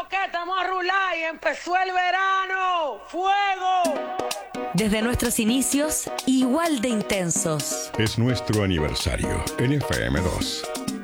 que estamos a rular y empezó el verano. ¡Fuego! Desde nuestros inicios, igual de intensos. Es nuestro aniversario en FM2.